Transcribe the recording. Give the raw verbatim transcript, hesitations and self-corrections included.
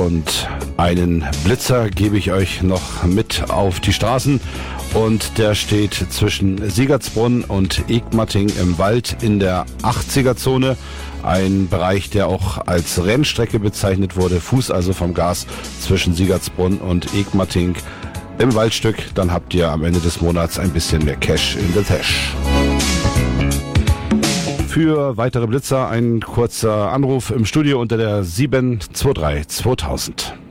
Und einen Blitzer gebe ich euch noch mit auf die Straßen. Und der steht zwischen Siegertsbrunn und Egmatting im Wald in der achtziger-Zone. Ein Bereich, der auch als Rennstrecke bezeichnet wurde. Fuß also vom Gas zwischen Siegertsbrunn und Egmatting im Waldstück. Dann habt ihr am Ende des Monats ein bisschen mehr Cash in der Tasche. Für weitere Blitzer ein kurzer Anruf im Studio unter der sieben zwei drei zweitausend.